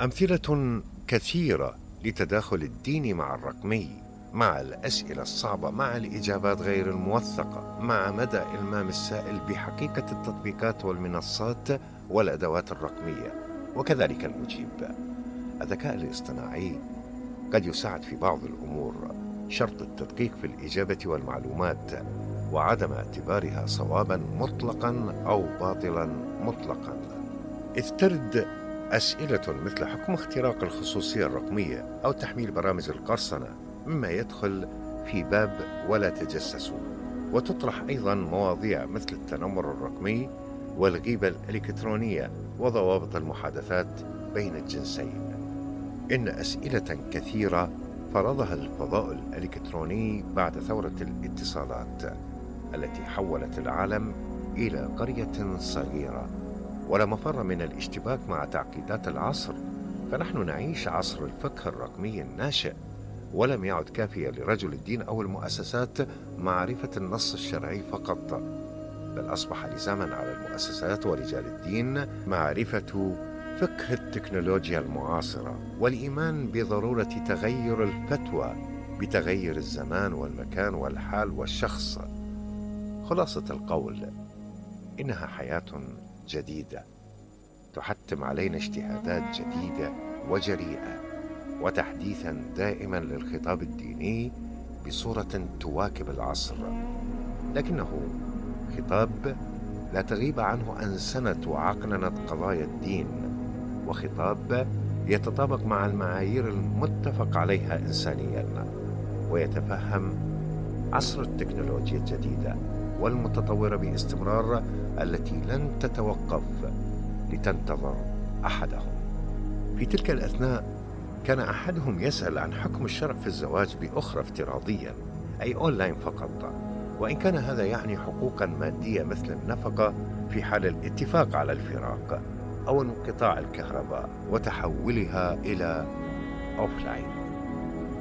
أمثلة كثيرة لتداخل الدين مع الرقمي، مع الأسئلة الصعبة، مع الإجابات غير الموثقة، مع مدى إلمام السائل بحقيقة التطبيقات والمنصات والأدوات الرقمية، وكذلك المجيب. الذكاء الاصطناعي قد يساعد في بعض الأمور، شرط التدقيق في الإجابة والمعلومات، وعدم اعتبارها صوابا مطلقا أو باطلا مطلقا. إذ ترد أسئلة مثل حكم اختراق الخصوصية الرقمية أو تحميل برامج القرصنة مما يدخل في باب ولا تجسسوا، وتطرح أيضا مواضيع مثل التنمر الرقمي والغيبة الإلكترونية وضوابط المحادثات بين الجنسين. إن أسئلة كثيرة فرضها الفضاء الإلكتروني بعد ثورة الاتصالات التي حولت العالم إلى قرية صغيرة، ولا مفر من الاشتباك مع تعقيدات العصر. فنحن نعيش عصر الفقه الرقمي الناشئ، ولم يعد كافيا لرجل الدين أو المؤسسات معرفة النص الشرعي فقط، بل أصبح لزاما على المؤسسات ورجال الدين معرفة فقه التكنولوجيا المعاصرة، والإيمان بضرورة تغير الفتوى بتغير الزمان والمكان والحال والشخص. خلاصة القول، إنها حياة جديدة تحتم علينا اجتهادات جديدة وجريئة، وتحديثا دائما للخطاب الديني بصورة تواكب العصر، لكنه خطاب لا تغيب عنه أنسنة وعقننة قضايا الدين، وخطاب يتطابق مع المعايير المتفق عليها إنسانيا، ويتفهم عصر التكنولوجيا الجديدة والمتطورة باستمرار التي لن تتوقف لتنتظر أحدهم. في تلك الأثناء كان أحدهم يسأل عن حكم الشرع في الزواج بأخرى افتراضيا، أي أونلاين فقط، وإن كان هذا يعني حقوقا مادية مثل النفقة في حال الاتفاق على الفراق أو انقطاع الكهرباء وتحولها إلى أوفلاين.